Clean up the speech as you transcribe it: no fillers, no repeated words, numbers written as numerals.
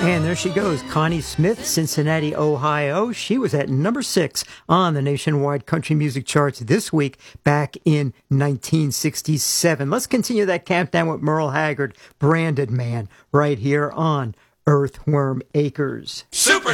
And there she goes, Connie Smith, Cincinnati, Ohio. She was at number 6 on the nationwide country music charts this week back in 1967. Let's continue that countdown with Merle Haggard, Branded Man, right here on Earthworm Acres. Super